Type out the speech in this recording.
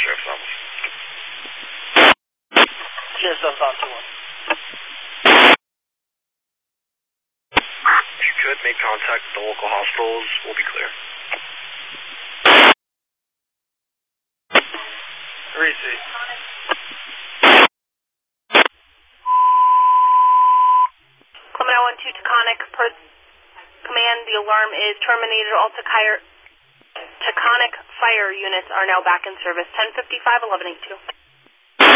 Sheriff's Office. Sheriff's Office on 2-1. If you could make contact with the local hospitals, we'll be clear. Receive. Clement 012 Taconic, per command, the alarm is terminated. All Taconic fire units are now back in service. 1055, 1182.